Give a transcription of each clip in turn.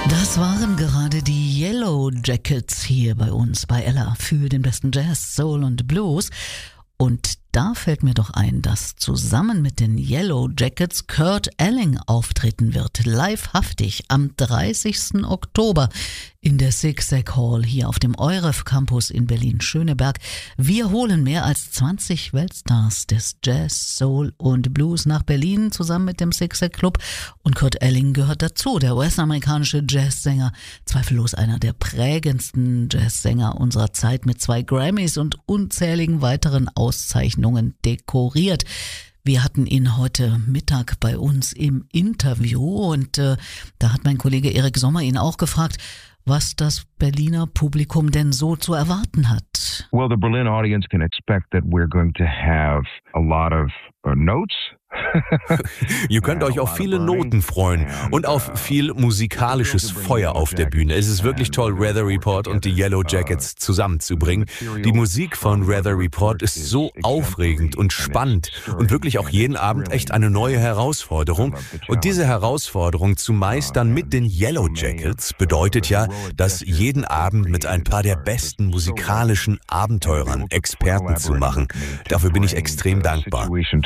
Das waren gerade die Yellow Jackets hier bei uns bei Ella für den besten Jazz, Soul und Blues. Und da fällt mir doch ein, dass zusammen mit den Yellow Jackets Kurt Elling auftreten wird, livehaftig am 30. Oktober in der Zig-Zag Hall hier auf dem EUREF Campus in Berlin-Schöneberg. Wir holen mehr als 20 Weltstars des Jazz, Soul und Blues nach Berlin zusammen mit dem Zig-Zag Club. Und Kurt Elling gehört dazu, der US-amerikanische Jazzsänger, zweifellos einer der prägendsten Jazzsänger unserer Zeit mit 2 Grammys und unzähligen weiteren Auszeichnungen dekoriert. Wir hatten ihn heute Mittag bei uns im Interview und da hat mein Kollege Erik Sommer ihn auch gefragt, was das Berliner Publikum denn so zu erwarten hat. Well, the Berlin audience can expect that we're going to have a lot of notes. Ihr könnt euch auf viele Noten freuen und auf viel musikalisches Feuer auf der Bühne. Es ist wirklich toll, Weather Report und die Yellow Jackets zusammenzubringen. Die Musik von Weather Report ist so aufregend und spannend und wirklich auch jeden Abend echt eine neue Herausforderung. Und diese Herausforderung zu meistern mit den Yellow Jackets bedeutet ja, das jeden Abend mit ein paar der besten musikalischen Abenteurern, Experten zu machen. Dafür bin ich extrem dankbar.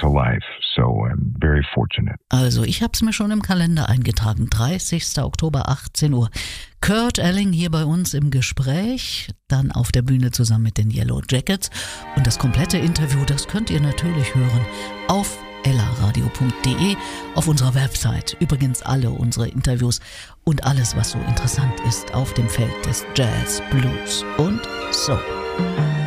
Also ich habe es mir schon im Kalender eingetragen, 30. Oktober 18 Uhr. Kurt Elling hier bei uns im Gespräch, dann auf der Bühne zusammen mit den Yellow Jackets. Und das komplette Interview, das könnt ihr natürlich hören auf ellaradio.de, auf unserer Website. Übrigens alle unsere Interviews und alles, was so interessant ist auf dem Feld des Jazz, Blues und Soul.